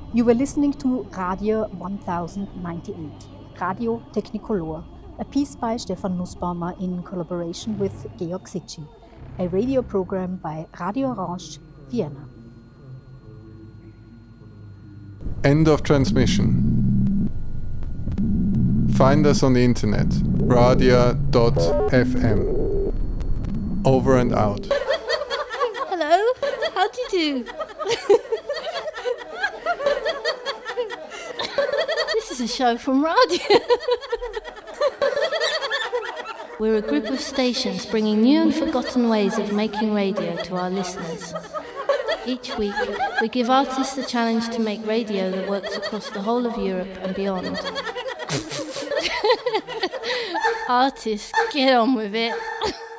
You were listening to Radio 1098, Radio Technicolor, a piece by Stefan Nussbaumer in collaboration with Georg Sitchin, a radio program by Radio Orange, Vienna. End of transmission. Find us on the internet, radia.fm. Over and out. Hello, how do you do? This is a show from Radio. We're a group of stations bringing new and forgotten ways of making radio to our listeners. Each week, we give artists the challenge to make radio that works across the whole of Europe and beyond. Artists, get on with it.